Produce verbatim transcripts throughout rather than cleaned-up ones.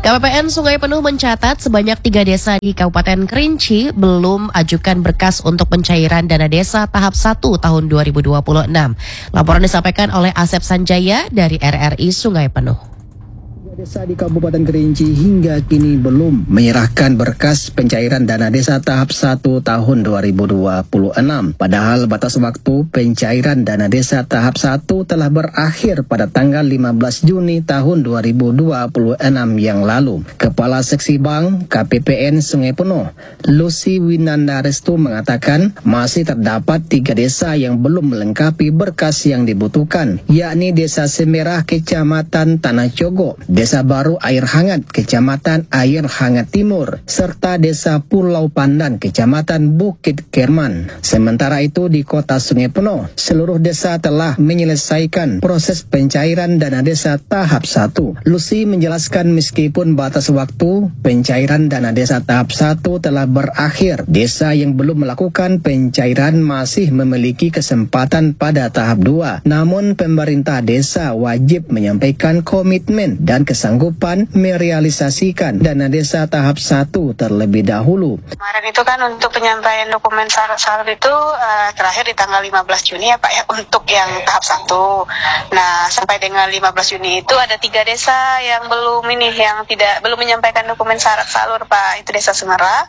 K P P N Sungai Penuh mencatat sebanyak tiga desa di Kabupaten Kerinci belum ajukan berkas untuk pencairan dana desa tahap satu tahun dua ribu dua puluh enam. Laporan disampaikan oleh Asep Sanjaya dari R R I Sungai Penuh. Desa di Kabupaten Kerinci hingga kini belum menyerahkan berkas pencairan dana desa tahap satu tahun dua ribu dua puluh enam. Padahal batas waktu pencairan dana desa tahap satu telah berakhir pada tanggal lima belas Juni tahun dua ribu dua puluh enam yang lalu. Kepala Seksi Bank K P P N Sungai Penuh, Lucy Winanda Restu mengatakan masih terdapat tiga desa yang belum melengkapi berkas yang dibutuhkan, yakni Desa Semerah, Kecamatan Tanah Cogo, Desa Baru Air Hangat, Kecamatan Air Hangat Timur, serta Desa Pulau Pandan, Kecamatan Bukit Kerman. Sementara itu di Kota Sungai Penuh, seluruh desa telah menyelesaikan proses pencairan dana desa tahap satu. Lucy menjelaskan meskipun batas waktu pencairan dana desa tahap satu telah berakhir, desa yang belum melakukan pencairan masih memiliki kesempatan pada tahap dua. Namun pemerintah desa wajib menyampaikan komitmen dan kesanggupan merealisasikan dana desa tahap satu terlebih dahulu. Kemarin itu kan untuk penyampaian dokumen syarat-syarat itu uh, terakhir di tanggal lima belas Juni ya Pak ya, untuk yang tahap satu. Nah sampai dengan lima belas Juni itu ada tiga desa yang belum ini, yang tidak belum menyampaikan dokumen syarat salur Pak. Itu Desa Semerah,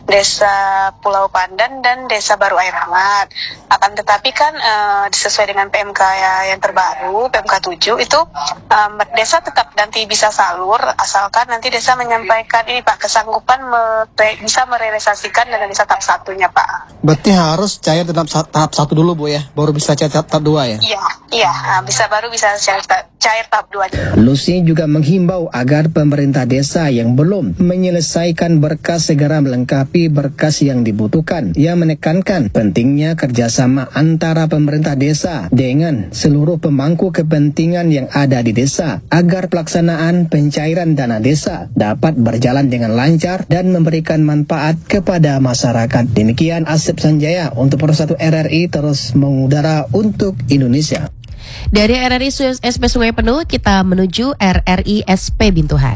Desa Pulau Pandan, dan Desa Baru Air Hangat. Akan tetapi kan uh, sesuai dengan P M K ya, yang terbaru, P M K tujuh itu um, desa tetap nanti bisa salur asalkan nanti desa menyampaikan ini Pak, kesanggupan mere, bisa merealisasikan dana desa tahap satunya Pak. Berarti harus cair tahap, tahap satu dulu Bu ya, baru bisa cair tahap, tahap dua ya? Iya, iya, bisa baru bisa cair, cair tahap dua. Lucy juga menghimbau agar pemerintah desa yang belum menyelesaikan berkas segera melengkapi berkas yang dibutuhkan. Ia menekankan pentingnya kerjasama antara pemerintah desa dengan seluruh pemangku kepentingan yang ada di desa agar pelaksanaan pencairan dana desa dapat berjalan dengan lancar dan memberikan manfaat kepada masyarakat. Demikian Asep Sanjaya untuk Persatu R R I terus mengudara untuk Indonesia. Dari R R I S P Sungai Penuh kita menuju R R I S P Bintuhan.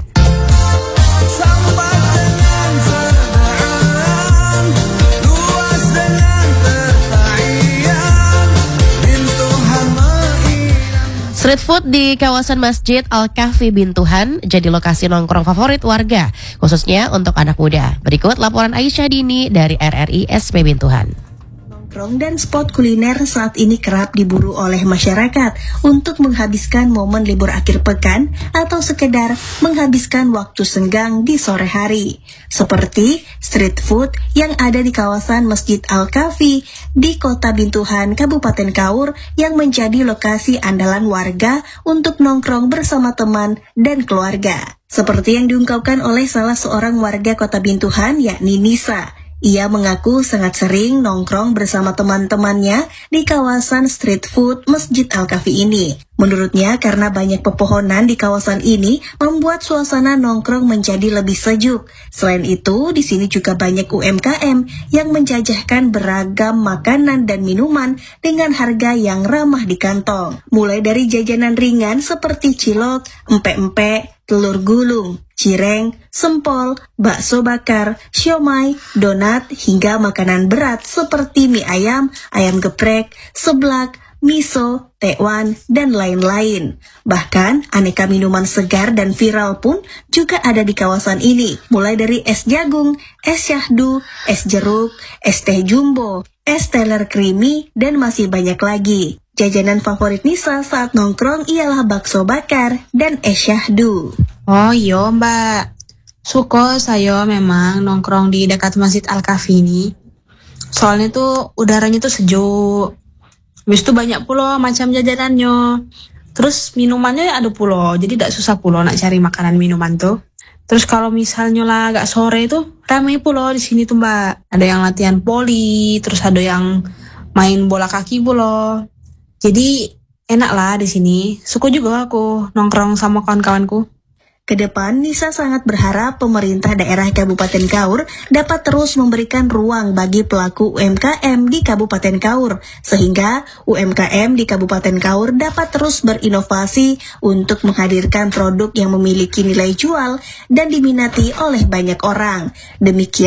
Street food di kawasan Masjid Al-Kahfi Bintuhan jadi lokasi nongkrong favorit warga, khususnya untuk anak muda. Berikut laporan Aisyah Dini dari R R I S P Bintuhan. Nongkrong dan spot kuliner saat ini kerap diburu oleh masyarakat untuk menghabiskan momen libur akhir pekan atau sekedar menghabiskan waktu senggang di sore hari. Seperti street food yang ada di kawasan Masjid Al-Kahfi di Kota Bintuhan, Kabupaten Kaur yang menjadi lokasi andalan warga untuk nongkrong bersama teman dan keluarga. Seperti yang diungkapkan oleh salah seorang warga Kota Bintuhan, yakni Nisa. Ia mengaku sangat sering nongkrong bersama teman-temannya di kawasan street food Masjid Al-Kahfi ini. Menurutnya karena banyak pepohonan di kawasan ini membuat suasana nongkrong menjadi lebih sejuk. Selain itu, di sini juga banyak U M K M yang menjajahkan beragam makanan dan minuman dengan harga yang ramah di kantong. Mulai dari jajanan ringan seperti cilok, empek-empek, telur gulung, cireng, sempol, bakso bakar, siomay, donat, hingga makanan berat seperti mie ayam, ayam geprek, seblak, miso, tekwan, dan lain-lain. Bahkan aneka minuman segar dan viral pun juga ada di kawasan ini, mulai dari es jagung, es syahdu, es jeruk, es teh jumbo, es teler creamy, dan masih banyak lagi. Jajanan favorit Nisa saat nongkrong ialah bakso bakar dan es syahdu. Oh iya mbak, suka saya memang nongkrong di dekat Masjid Al-Kahfi ini. Soalnya tuh udaranya tuh sejuk. Habis itu banyak pula macam jajanannya. Terus minumannya ada pula, jadi tidak susah pula nak cari makanan minuman tuh. Terus kalau misalnya lah agak sore tuh ramai pula di sini tuh mbak. Ada yang latihan voli, terus ada yang main bola kaki pula. Jadi enak lah di sini. Suka juga aku nongkrong sama kawan-kawanku. Kedepan, Nisa sangat berharap pemerintah daerah Kabupaten Kaur dapat terus memberikan ruang bagi pelaku U M K M di Kabupaten Kaur, sehingga U M K M di Kabupaten Kaur dapat terus berinovasi untuk menghadirkan produk yang memiliki nilai jual dan diminati oleh banyak orang. Demikian